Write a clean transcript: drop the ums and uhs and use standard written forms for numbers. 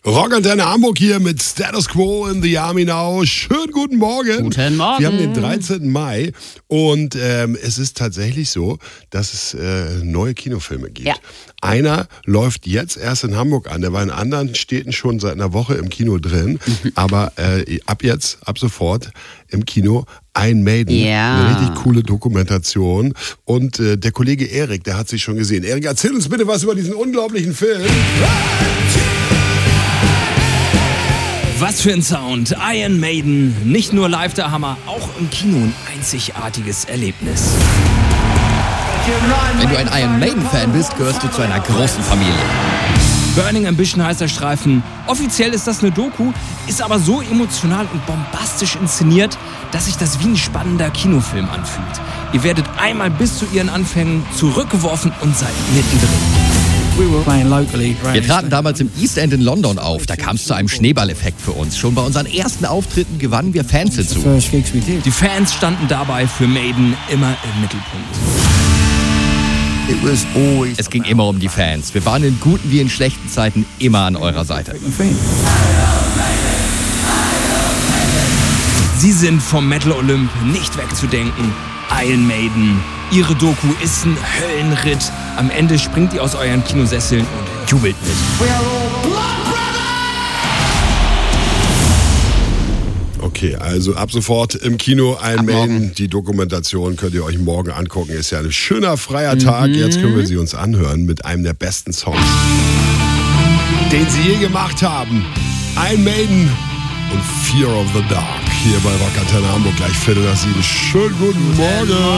Rockantenne Hamburg hier mit Status Quo in the Army Now. Schönen guten Morgen. Guten Morgen. Wir haben den 13. Mai und es ist tatsächlich so, dass es neue Kinofilme gibt. Ja. Einer läuft jetzt erst in Hamburg an. Der war in anderen Städten schon seit einer Woche im Kino drin. Aber ab sofort im Kino Iron Maiden. Ja. Eine richtig coole Dokumentation. Und der Kollege Erik, der hat sich schon gesehen. Erik, erzähl uns bitte was über diesen unglaublichen Film. Was für ein Sound. Iron Maiden. Nicht nur live der Hammer, auch im Kino ein einzigartiges Erlebnis. Wenn du ein Iron Maiden-Fan bist, gehörst du zu einer großen Familie. Burning Ambition heißt der Streifen. Offiziell ist das eine Doku, ist aber so emotional und bombastisch inszeniert, dass sich das wie ein spannender Kinofilm anfühlt. Ihr werdet einmal bis zu ihren Anfängen zurückgeworfen und seid mittendrin. Wir traten damals im East End in London auf. Da kam es zu einem Schneeballeffekt für uns. Schon bei unseren ersten Auftritten gewannen wir Fans hinzu. Die Fans standen dabei für Maiden immer im Mittelpunkt. Es ging immer um die Fans. Wir waren in guten wie in schlechten Zeiten immer an eurer Seite. Sie sind vom Metal Olymp nicht wegzudenken. Iron Maiden. Ihre Doku ist ein Höllenritt. Am Ende springt ihr aus euren Kinosesseln und jubelt mit. Okay, also ab sofort im Kino Iron Maiden. Die Dokumentation könnt ihr euch morgen angucken. Ist ja ein schöner freier Tag. Jetzt können wir sie uns anhören mit einem der besten Songs, den sie je gemacht haben. Iron Maiden und Fear of the Dark. Hier bei Rockantenne Hamburg gleich 6:45. Schönen guten Morgen.